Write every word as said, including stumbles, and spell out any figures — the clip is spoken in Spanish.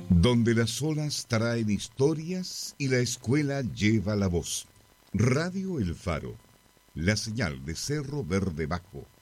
Donde las olas traen historias y la escuela lleva la voz. Radio El Faro, la señal de Cerro Verde Bajo,